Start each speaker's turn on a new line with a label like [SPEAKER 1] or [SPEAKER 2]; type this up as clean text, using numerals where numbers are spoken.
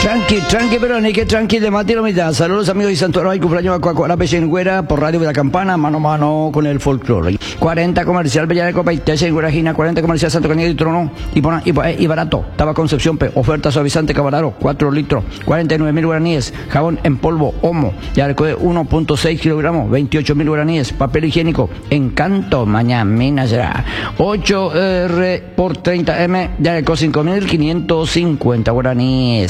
[SPEAKER 1] Tranqui, pero ni que tranqui de Mati Lomita. Saludos amigos de Santo Roy, cumpleaños de Pechengüera por Radio de la Campana, mano a mano con el folclore. 40 comercial Bella de Copa y Pechengüera Gina, 40 comercial Santo Cañete y Trono y barato. Estaba Concepción P, oferta suavizante Cabalaro, 4 litros, 49.000 guaraníes. Jabón en polvo, Homo, ya de 1.6 kilogramos, 28.000 guaraníes. Papel higiénico, Encanto, mañana será 8R por 30M, ya de 5.550 guaraníes.